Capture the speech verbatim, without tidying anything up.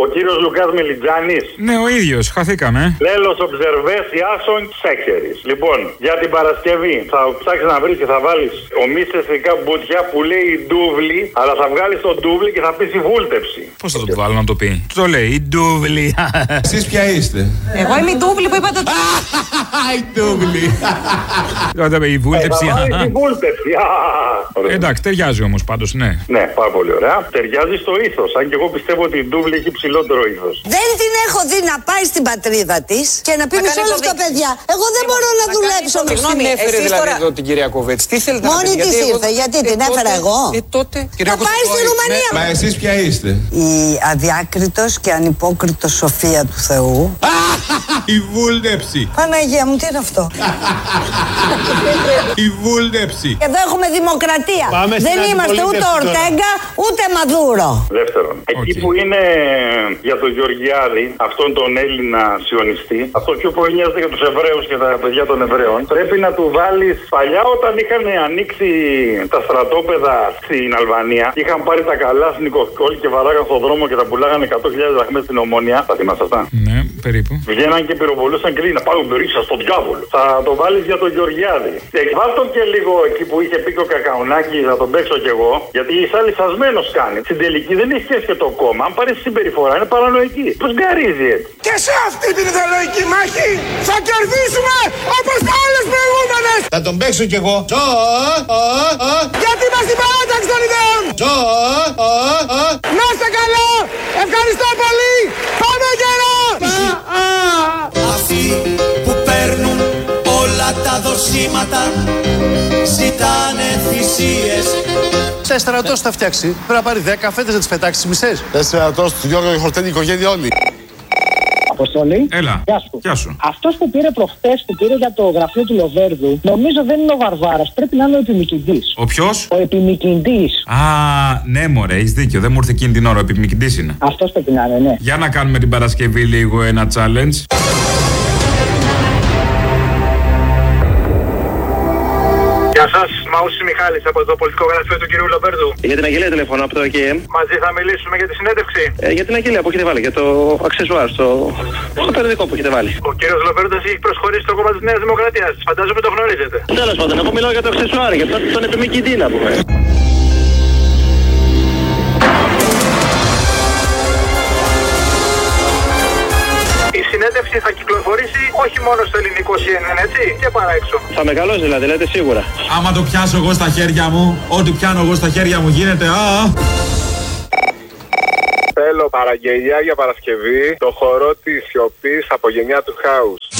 κύριος Λουκάς Μελιτζάνης. Ναι, ο ίδιος, χαθήκαμε. Λέλος Ομπζερβές Ιάσον Σέκερης. Λοιπόν, για την Παρασκευή θα ψάξεις να βρεις και θα βάλεις ομίσθεσικά μπουτιά που λέει ντούβλι, αλλά θα βγάλεις το ντούβλι και θα πεις η βούλτεψη. Πώς θα το βάλω να το πει? Το λέει, η ντούβλι. Εσείς ποια είστε? Εγώ είμαι η ντούβλι που είπατε. Η ντούβλι. Η βούλτεψη. Θα βάλεις η βούλτεψη. Εντάξει, ταιριάζει όμως πάντως, ναι. Ναι, πάρα πολύ ωραία. Ταιριάζει στο ήθος. Αν και εγώ πιστεύω ότι η ντούβλη έχει ψηλότερο ήθος. Δεν την έχω δει να πάει στην πατρίδα της και να πει με όλα αυτά τα παιδιά. Εγώ δεν μπορώ να δουλέψω με Συγγνώμη, έφερε δηλαδή εδώ την κυρία Κοβέτς. Τι θέλετε να πείτε? Μόνη της ήρθε. Γιατί την έφερα εγώ? Ε, τότε. Θα πάει στη Ρουμανία. Μα εσείς ποια είστε? Η αδιάκριτος και ανυπόκριτος σοφία του Θεού. Η βούλτεψη. Παναγία μου, τι είναι αυτό? Η βούλτεψη. Εδώ έχουμε δημοκρατία. Δεν είμαστε ούτε Ορτέγκα ούτε Μαδούρο. Δεύτερον, εκεί Okay. που είναι για τον Γεωργιάδη, αυτόν τον Έλληνα σιωνιστή, αυτό πιο πολύ νοιάζεται για τους Εβραίους και τα παιδιά των Εβραίων, πρέπει να του βάλεις παλιά όταν είχαν ανοίξει τα στρατόπεδα στην Αλβανία, είχαν πάρει τα καλά στην Νικοσκόλ και βαράγαν στον δρόμο και τα πουλάγαν εκατό χιλιάδες δραχμές στην Ομόνια. Θα θυμάσαι αυτά? Ναι, περίπου. Βγαίναν και πυροβολούσαν και λέει να πάω μπερίσα στον διάβολο. Θα το βάλεις για τον Γεωργιάδη. Εκβάλ τον και λίγο εκεί που είχε πει και ο Κακαουνάκη, θα τον παίξω κι εγώ, γιατί είσαι λυσασμένος κάνει. Στην τελική δεν έχει σχέση και το κόμμα. Αν πάρει συμπεριφορά είναι παρανοϊκή. Πώς γκαρίζει έτσι? Και σε αυτή την ιδεολογική μάχη θα κερδίσουμε όπως τα άλλες προηγούμενες. Θα τον παίξω κι εγώ. Γιατί είμαστε στην παράταξη των ιδεών. Να είστε καλά. Ευχαριστώ πολύ. Πάμε καιρό. Αυτοί που παίρνουν όλα τα δοσήματα ζητάνε θυσίες. Σε στρατός θα φτιάξει. Πρέπει να πάρει δέκα φέτες να τις πετάξει τις μισές. Σε στρατός του Γιώργο χορταίνει η οικογένεια όλη. Αποστολή. Έλα. Γεια σου. Γεια σου. Αυτός που πήρε προχτές, που πήρε για το γραφείο του Λοβέρδου, νομίζω δεν είναι ο Βαρβάρας. Πρέπει να είναι ο επιμικητής. Ο ποιος? Ο επιμικητής. Α, ναι, μωρέ, έχεις δίκιο. Δεν μου ήρθε εκείνη την ώρα. Ο επιμικητής είναι. Αυτός πρέπει να είναι, ναι. Για να κάνουμε την Παρασκευή λίγο ένα challenge. Γεια σας, Μαούσης Μιχάλης από το πολιτικό γραφείο του κυρίου Λοβέρδου. Για την αγγελία τηλεφωνώ από το ΕΚΕΜ. Μαζί θα μιλήσουμε για τη συνέντευξη. Ε, για την αγγελία που έχετε βάλει, για το αξεσουάρ, στο, στο περιοδικό που έχετε βάλει. Ο κύριος Λοβέρδος έχει προσχωρήσει στο κόμμα της Νέας Δημοκρατίας. Φαντάζομαι το γνωρίζετε. Τέλος πάντων, εγώ μιλάω για το αξεσουάρ, για τον επιμικητή να πούμε. Η συνέντευξη θα κυκλοφορήσει όχι μόνο στο ελληνικό σι εν εν, έτσι, και παρά έξω. Θα μεγαλώσει δηλαδή, λέτε σίγουρα. Άμα το πιάσω εγώ στα χέρια μου, ό,τι πιάνω εγώ στα χέρια μου γίνεται. Α! Θέλω παραγγελιά για Παρασκευή, το χορό της σιωπής από γενιά του χάους.